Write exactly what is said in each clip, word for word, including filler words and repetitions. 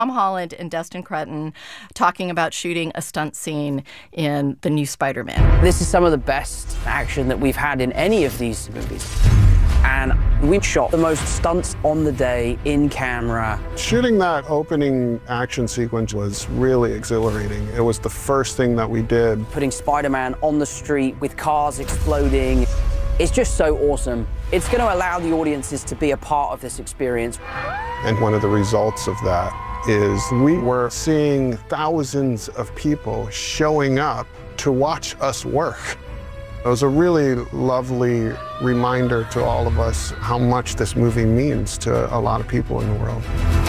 Tom Holland and Destin Cretton talking about shooting a stunt scene in the new Spider-Man. This is some of the best action that we've had in any of these movies. And we shot the most stunts on the day in camera. Shooting that opening action sequence was really exhilarating. It was the first thing that we did. Putting Spider-Man on the street with cars exploding. It's just so awesome. It's going to allow the audiences to be a part of this experience. And one of the results of that is we were seeing thousands of people showing up to watch us work. It was a really lovely reminder to all of us how much this movie means to a lot of people in the world.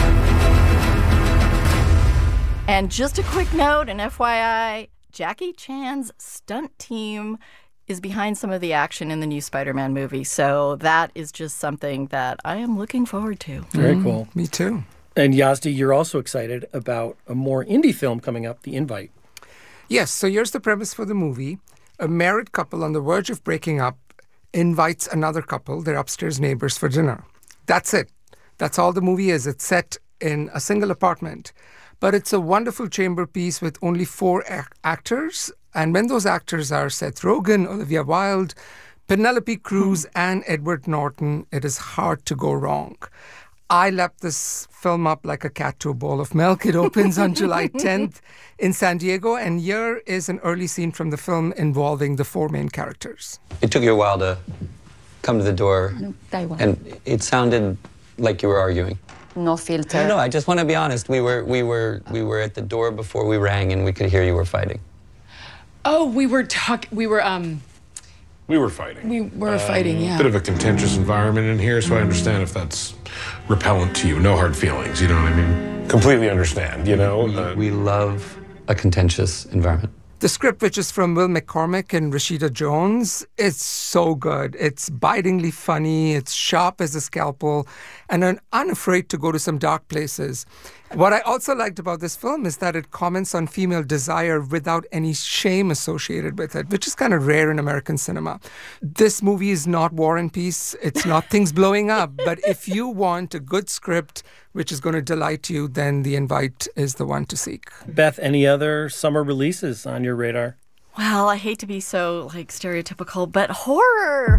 And just a quick note, an F Y I, Jackie Chan's stunt team is behind some of the action in the new Spider-Man movie. So that is just something that I am looking forward to. Very mm, cool. Me too. And Yazdi, you're also excited about a more indie film coming up, The Invite. Yes, so here's the premise for the movie. A married couple on the verge of breaking up invites another couple, their upstairs neighbors, for dinner. That's it. That's all the movie is. It's set in a single apartment. But it's a wonderful chamber piece with only four ac- actors. And when those actors are Seth Rogen, Olivia Wilde, Penelope Cruz, and Edward Norton, it is hard to go wrong. I lapped this film up like a cat to a bowl of milk. It opens on July tenth in San Diego, and here is an early scene from the film involving the four main characters. It took you a while to come to the door, and it sounded like you were arguing. No filter. No, no, I just want to be honest. We were, we were, we were at the door before we rang, and we could hear you were fighting. Oh, we were talking. We were um. We were fighting. We were um, fighting, yeah. Bit of a contentious environment in here, so I understand if that's repellent to you. No hard feelings, you know what I mean? Completely understand, you know? We, uh, we love a contentious environment. The script, which is from Will McCormick and Rashida Jones, is so good. It's bitingly funny, it's sharp as a scalpel, and I'm unafraid to go to some dark places. What I also liked about this film is that it comments on female desire without any shame associated with it, which is kind of rare in American cinema. This movie is not War and Peace. It's not things blowing up. But if you want a good script which is going to delight you, then The Invite is the one to seek. Beth, any other summer releases on your radar? Well, I hate to be so, like, stereotypical, but horror!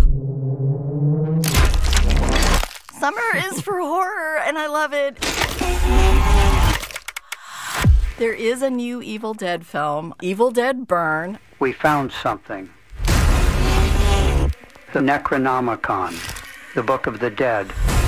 Summer is for horror, and I love it. There is a new Evil Dead film, Evil Dead Burn. We found something. The Necronomicon, the Book of the Dead.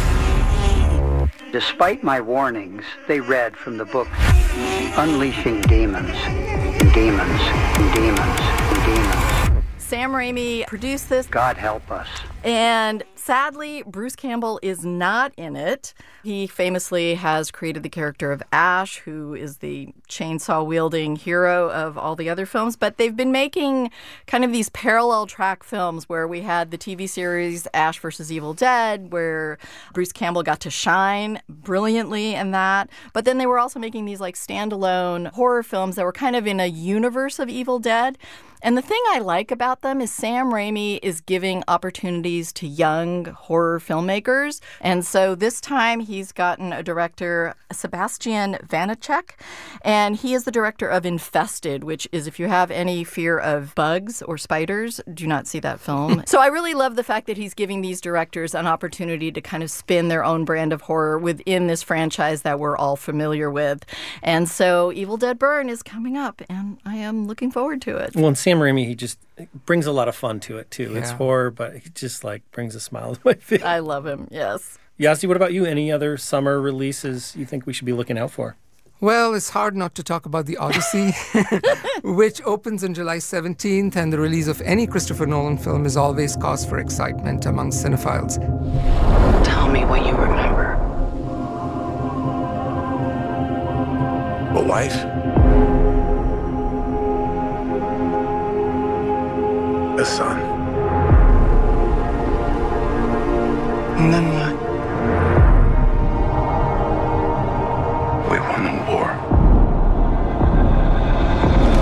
Despite my warnings, they read from the book, unleashing demons, and demons, and demons, and demons. Sam Raimi produced this. God help us. And sadly, Bruce Campbell is not in it. He famously has created the character of Ash, who is the chainsaw-wielding hero of all the other films. But they've been making kind of these parallel track films where we had the T V series Ash versus Evil Dead, where Bruce Campbell got to shine brilliantly in that. But then they were also making these like standalone horror films that were kind of in a universe of Evil Dead. And the thing I like about them is Sam Raimi is giving opportunities to young horror filmmakers. And so this time he's gotten a director, Sebastian Vanacek, and he is the director of Infested, which is if you have any fear of bugs or spiders, do not see that film. So I really love the fact that he's giving these directors an opportunity to kind of spin their own brand of horror within this franchise that we're all familiar with. And so Evil Dead Burn is coming up, and I am looking forward to it. Well, and Sam Raimi, he just brings a lot of fun to it, too. Yeah. It's horror, but he just, like, brings a smile to my face. I love him, yes. Yazdi, what about you? Any other summer releases you think we should be looking out for? Well, it's hard not to talk about The Odyssey, which opens on July seventeenth, and the release of any Christopher Nolan film is always cause for excitement among cinephiles. Tell me what you remember. a wife, a son. And then what? We won the war.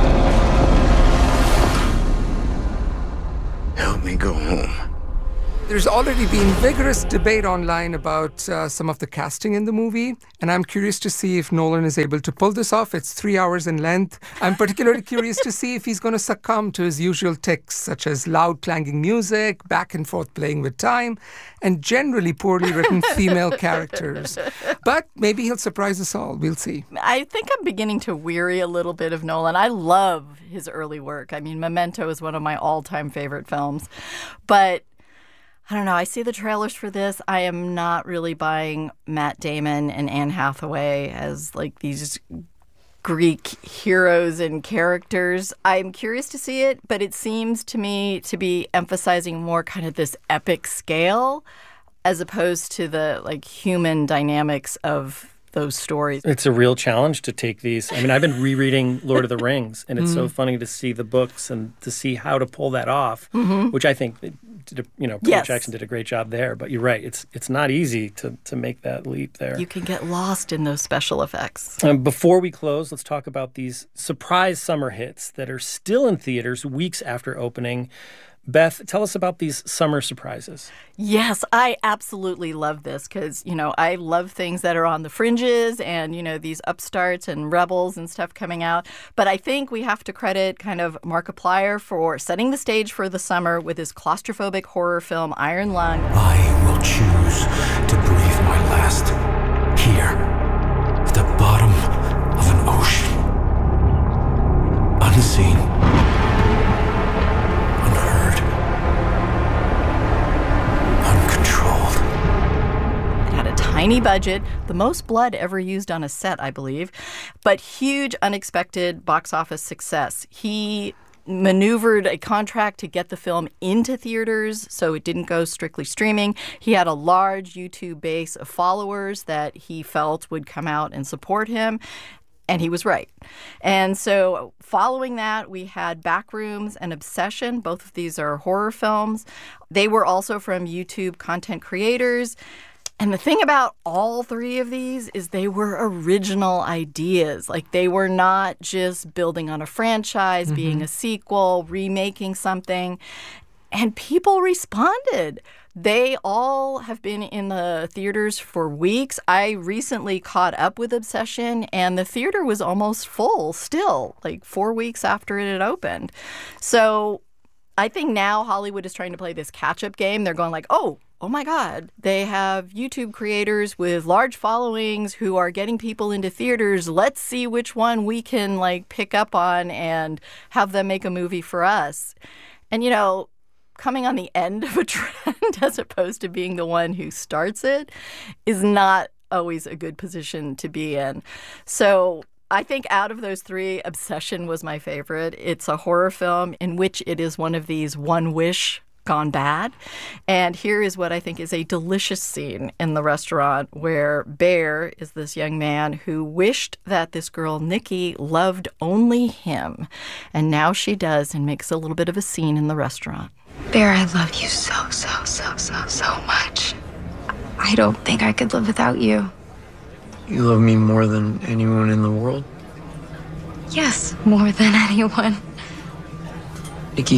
Help me go home. There's already been vigorous debate online about uh, some of the casting in the movie, and I'm curious to see if Nolan is able to pull this off. It's three hours in length. I'm particularly curious to see if he's going to succumb to his usual tics, such as loud clanging music, back and forth playing with time, and generally poorly written female characters. But maybe he'll surprise us all. We'll see. I think I'm beginning to weary a little bit of Nolan. I love his early work. I mean, Memento is one of my all-time favorite films. But I don't know. I see the trailers for this. I am not really buying Matt Damon and Anne Hathaway as like these Greek heroes and characters. I'm curious to see it, but it seems to me to be emphasizing more kind of this epic scale as opposed to the like human dynamics of those stories. It's a real challenge to take these. I mean, I've been rereading Lord of the Rings, and it's mm. so funny to see the books and to see how to pull that off, mm-hmm. which I think, did a, you know, Peter yes. Jackson did a great job there. But you're right, it's it's not easy to, to make that leap there. You can get lost in those special effects. Um, before we close, let's talk about these surprise summer hits that are still in theaters weeks after opening. Beth, tell us about these summer surprises. Yes, I absolutely love this because, you know, I love things that are on the fringes and, you know, these upstarts and rebels and stuff coming out. But I think we have to credit kind of Markiplier for setting the stage for the summer with his claustrophobic horror film Iron Lung. I will choose to breathe my last here at the bottom of an ocean. Unseen. Tiny budget, the most blood ever used on a set, I believe, but huge unexpected box office success. He maneuvered a contract to get the film into theaters, so it didn't go strictly streaming. He had a large YouTube base of followers that he felt would come out and support him. And he was right. And so following that, we had Backrooms and Obsession. Both of these are horror films. They were also from YouTube content creators. And the thing about all three of these is they were original ideas. Like, they were not just building on a franchise, mm-hmm. being a sequel, remaking something. And people responded. They all have been in the theaters for weeks. I recently caught up with Obsession, and the theater was almost full still, like four weeks after it had opened. So I think now Hollywood is trying to play this catch-up game. They're going like, oh, oh my God, they have YouTube creators with large followings who are getting people into theaters. Let's see which one we can like pick up on and have them make a movie for us. And, you know, coming on the end of a trend as opposed to being the one who starts it is not always a good position to be in. So I think out of those three, Obsession was my favorite. It's a horror film in which it is one of these one wish gone bad. And here is what I think is a delicious scene in the restaurant where Bear is this young man who wished that this girl, Nikki, loved only him. And now she does and makes a little bit of a scene in the restaurant. Bear, I love you so, so, so, so, so much. I don't think I could live without you. You love me more than anyone in the world? Yes, more than anyone. Nikki.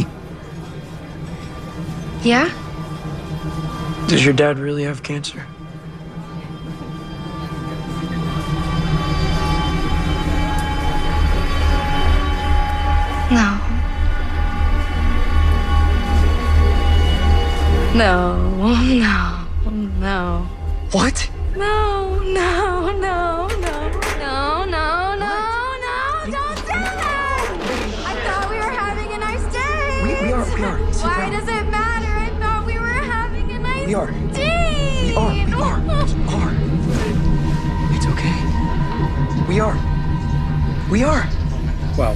Yeah? Does your dad really have cancer? No. No, no, no. What? No, no, no, no, no, no, no, no, don't do that! I thought we were having a nice day. We, we are, we are. Sit Why down. does it matter? I thought we were having a nice We are. day. We are, we are, we are. It's okay. We are. We are. Well,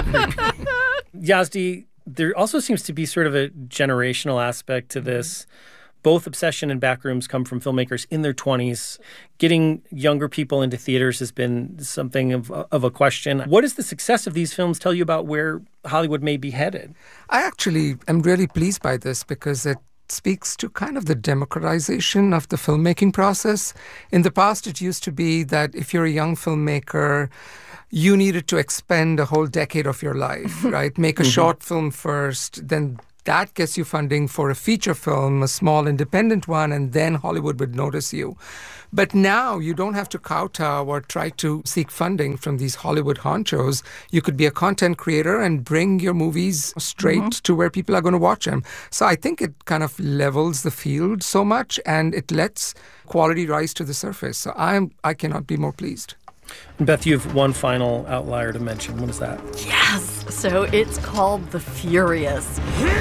Yazdi, there also seems to be sort of a generational aspect to this. Both Obsession and Backrooms come from filmmakers in their twenties. Getting younger people into theaters has been something of, of a question. What does the success of these films tell you about where Hollywood may be headed? I actually am really pleased by this because it speaks to kind of the democratization of the filmmaking process. In the past, it used to be that if you're a young filmmaker, you needed to expend a whole decade of your life, right? Make a mm-hmm. short film first, then That gets you funding for a feature film, a small independent one, and then Hollywood would notice you. But now you don't have to kowtow or try to seek funding from these Hollywood honchos. You could be a content creator and bring your movies straight mm-hmm. to where people are going to watch them. So I think it kind of levels the field so much, and it lets quality rise to the surface. So I'm, I cannot be more pleased. And Beth, you have one final outlier to mention. What is that? Yes. So it's called The Furious.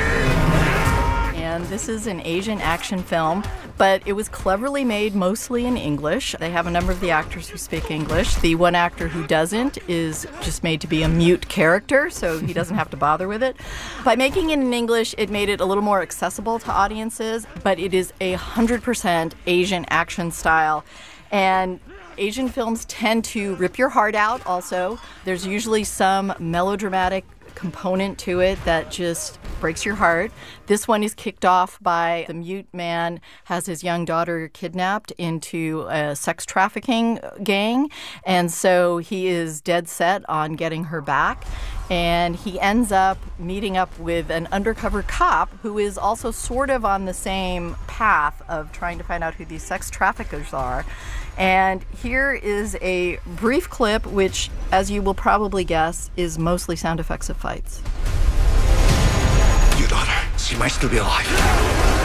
And this is an Asian action film, but it was cleverly made mostly in English. They have a number of the actors who speak English. The one actor who doesn't is just made to be a mute character, so he doesn't have to bother with it. By making it in English, it made it a little more accessible to audiences, but it is a one hundred percent Asian action style. And Asian films tend to rip your heart out also. There's usually some melodramatic component to it that just breaks your heart. This one is kicked off by the mute man has his young daughter kidnapped into a sex trafficking gang, and so he is dead set on getting her back. And he ends up meeting up with an undercover cop who is also sort of on the same path of trying to find out who these sex traffickers are. And here is a brief clip, which, as you will probably guess, is mostly sound effects of fights. Your daughter, she might still be alive.